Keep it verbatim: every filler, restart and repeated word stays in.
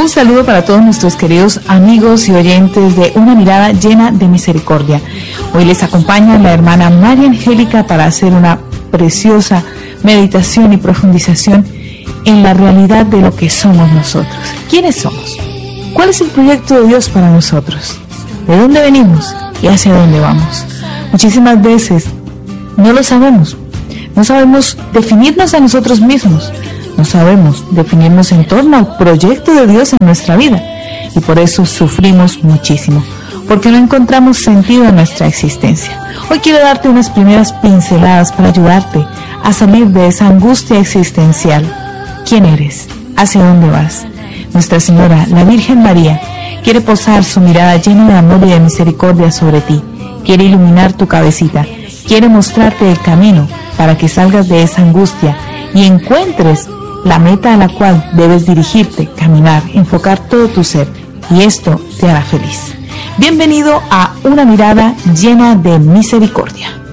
Un saludo para todos nuestros queridos amigos y oyentes de Una Mirada Llena de Misericordia. Hoy les acompaña la hermana María Angélica para hacer una preciosa meditación y profundización en la realidad de lo que somos nosotros. ¿Quiénes somos? ¿Cuál es el proyecto de Dios para nosotros? ¿De dónde venimos y hacia dónde vamos? Muchísimas veces no lo sabemos. No sabemos definirnos a nosotros mismos. No sabemos definirnos en torno al proyecto de Dios en nuestra vida. Y por eso sufrimos muchísimo, porque no encontramos sentido en nuestra existencia. Hoy quiero darte unas primeras pinceladas para ayudarte a salir de esa angustia existencial. ¿Quién eres? ¿Hacia dónde vas? Nuestra Señora, la Virgen María, quiere posar su mirada llena de amor y de misericordia sobre ti. Quiere iluminar tu cabecita. Quiere mostrarte el camino para que salgas de esa angustia y encuentres la meta a la cual debes dirigirte, caminar, enfocar todo tu ser, y esto te hará feliz. Bienvenido a Una Mirada Llena de Misericordia.